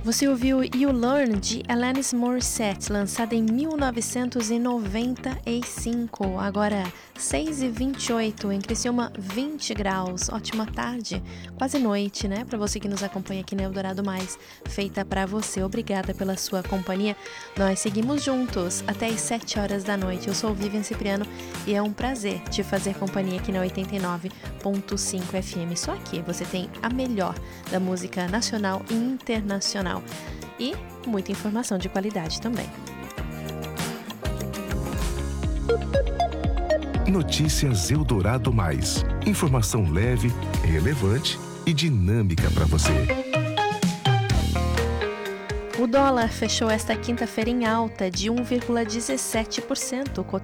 Você ouviu You Learn, de Alanis Morissette, lançada em 1995. Agora, 6h28, em Criciúma, 20 graus. Ótima tarde, quase noite, né? Para você que nos acompanha aqui no Eldorado Mais, feita para você. Obrigada pela sua companhia. Nós seguimos juntos até as 7 horas da noite. Eu sou Vivian Cipriano e é um prazer te fazer companhia aqui na 89.5 FM. Só aqui você tem a melhor da música nacional e internacional. E muita informação de qualidade também. Notícias Eldorado Mais. Informação leve, relevante e dinâmica para você. O dólar fechou esta quinta-feira em alta de 1,17%,